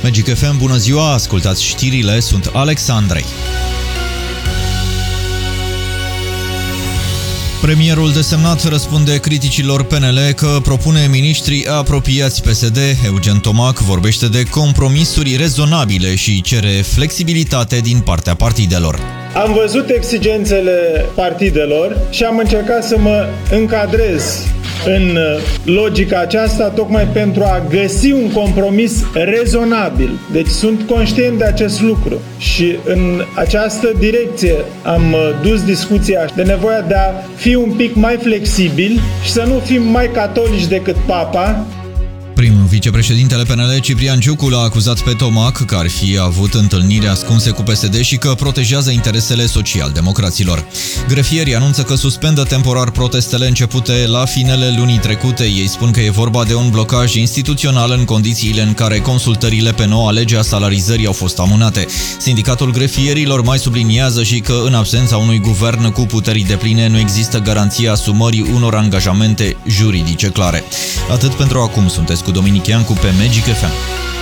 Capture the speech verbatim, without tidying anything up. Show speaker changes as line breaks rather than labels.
Magic F M, bună ziua, ascultați știrile, sunt Alex Andrei. Premierul desemnat răspunde criticilor P N L că propune miniștri apropiați P S D. Eugen Tomac vorbește de compromisuri rezonabile și cere flexibilitate din partea partidelor.
Am văzut exigențele partidelor și am încercat să mă încadrez în logica aceasta tocmai pentru a găsi un compromis rezonabil. Deci sunt conștient de acest lucru și în această direcție am dus discuția de nevoia de a fi un pic mai flexibil și să nu fim mai catolici decât Papa.
Primul vicepreședintele P N L, Ciprian Ciucu, l-a acuzat pe Tomac că ar fi avut întâlniri ascunse cu P S D și că protejează interesele social-democraților. Grefierii anunță că suspendă temporar protestele începute la finele lunii trecute. Ei spun că e vorba de un blocaj instituțional în condițiile în care consultările pe noua lege a salarizării au fost amânate. Sindicatul grefierilor mai subliniază și că în absența unui guvern cu puteri depline nu există garanția asumării unor angajamente juridice clare. Atât pentru acum, sunteți cu Dominic Iancu pe Magic F M.